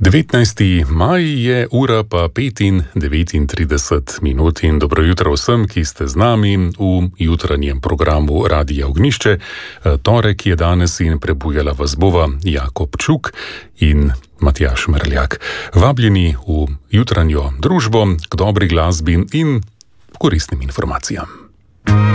19. maj je ura pa 5:39 in dobro jutro vsem, ki ste z nami v jutranjem programu Radia Ognjišče. Torek je danes in prebujala vas bova Jakob Čuk in Matjaž Merljak. Vabljeni v jutranjo družbo k dobri glasbi in koristnim informacijam.